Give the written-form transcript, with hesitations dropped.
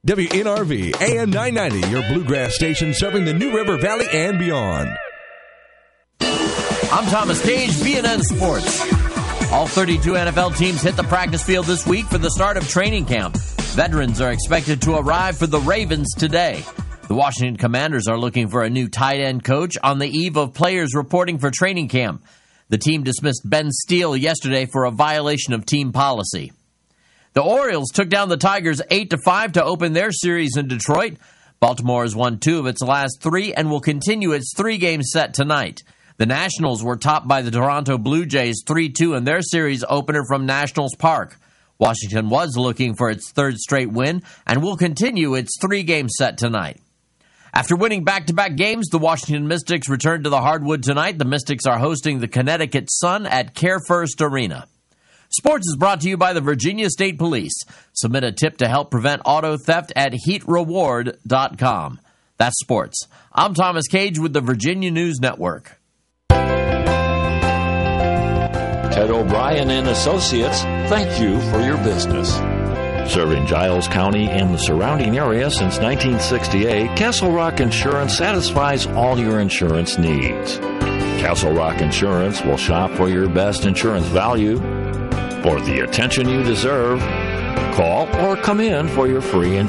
WNRV AM 990, your bluegrass station serving the New River Valley and beyond. I'm Thomas Cage, BNN Sports. All 32 NFL teams hit the practice field this week for the start of training camp. Veterans are expected to arrive for the Ravens today. The Washington Commanders are looking for a new tight end coach on the eve of players reporting for training camp. The team dismissed Ben Steele yesterday for a violation of team policy. The Orioles took down the Tigers 8-5 to open their series in Detroit. Baltimore has won 2 of its last 3 and will continue its 3-game set tonight. The Nationals were topped by the Toronto Blue Jays 3-2 in their series opener from Nationals Park. Washington was looking for its 3rd straight win and will continue its 3-game set tonight. After winning back-to-back games, the Washington Mystics return to the hardwood tonight. The Mystics are hosting the Connecticut Sun at Care First Arena. Sports is brought to you by the Virginia State Police. Submit a tip to help prevent auto theft at heatreward.com. That's sports. I'm Thomas Cage with the Virginia News Network. Ted O'Brien and Associates, thank you for your business. Serving Giles County and the surrounding area since 1968, Castle Rock Insurance satisfies all your insurance needs. Castle Rock Insurance will shop for your best insurance value. For the attention you deserve, call or come in for your free insurance.